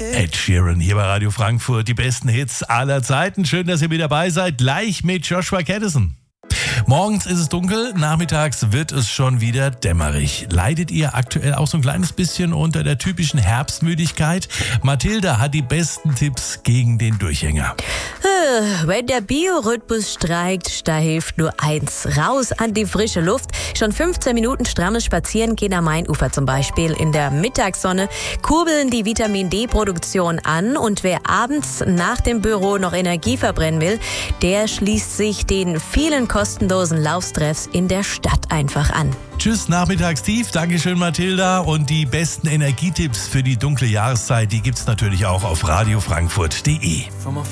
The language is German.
Ed Sheeran hier bei Radio Frankfurt. Die besten Hits aller Zeiten. Schön, dass ihr mit dabei seid. Gleich mit Joshua Caddison. Morgens ist es dunkel, nachmittags wird es schon wieder dämmerig. Leidet ihr aktuell auch so ein kleines bisschen unter der typischen Herbstmüdigkeit? Mathilda hat die besten Tipps gegen den Durchhänger. Wenn der Biorhythmus streikt, da hilft nur eins. Raus an die frische Luft. Schon 15 Minuten strammes Spazieren gehen am Mainufer zum Beispiel. In der Mittagssonne kurbeln die Vitamin-D-Produktion an. Und wer abends nach dem Büro noch Energie verbrennen will, der schließt sich den vielen kostenlosen Lauftreffs in der Stadt einfach an. Tschüss, Nachmittagstief. Dankeschön, Mathilda. Und die besten Energietipps für die dunkle Jahreszeit, die gibt's natürlich auch auf radiofrankfurt.de.